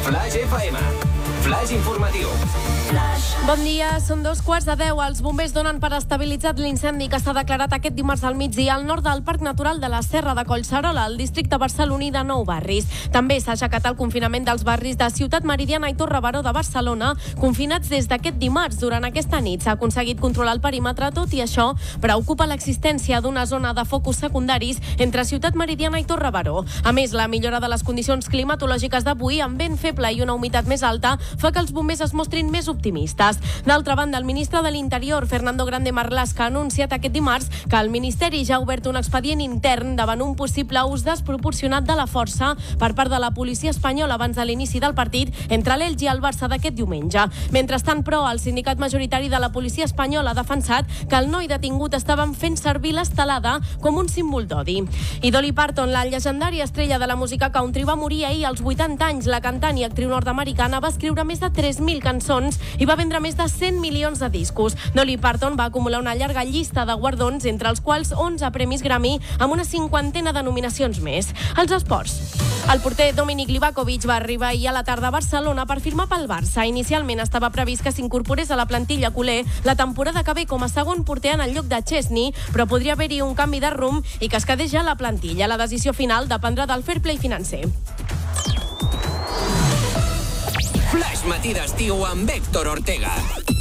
Flash FM. Flash informatiu. Bon dia, són 2:15. Els bombers donen per estabilitzat l'incendi que s'ha declarat aquest dimarts al migdia al nord del Parc Natural de la Serra de Collserola, al districte barceloní de 9 barris. També s'ha aixecat el confinament dels barris de Ciutat Meridiana i Torre Baró de Barcelona, confinats des d'aquest dimarts. Durant aquesta nit s'ha aconseguit controlar el perímetre, tot i això preocupa l'existència d'una zona de focus secundaris entre Ciutat Meridiana i Torre Baró. A més, la millora de les condicions climatològiques d'avui, amb vent feble i una humitat més alta, fa que els bombers es mostrin més optimistes. D'altra banda, el ministre de l'Interior, Fernando Grande Marlaska, ha anunciat aquest dimarts que el Ministeri ja ha obert un expedient intern davant un possible ús desproporcionat de la força per part de la policia espanyola abans de l'inici del partit entre l'Elx i el Barça d'aquest diumenge. Mentrestant, però, el sindicat majoritari de la policia espanyola ha defensat que el noi detingut estaven fent servir l'estelada com un símbol d'odi. I Dolly Parton, la llegendària estrella de la música country, va morir ahir als 80 anys. La cantant i actriu nord-americana va escriure més de 3.000 cançons i va vendre més de 100 milions de discos. Dolly Parton va acumular una llarga llista de guardons, entre els quals 11 premis Grammy, amb una 50ena de nominacions més. Els esports. El porter Dominik Livakovic va arribar ahir a la tarda a Barcelona per firmar pel Barça. Inicialment estava previst que s'incorporés a la plantilla culer la temporada que ve com a segon porter en el lloc de Chesney, però podria haver-hi un canvi de rumb i que es quedés ja a la plantilla. La decisió final dependrà del fair play financer. Flash matí d'estiu amb Héctor Ortega.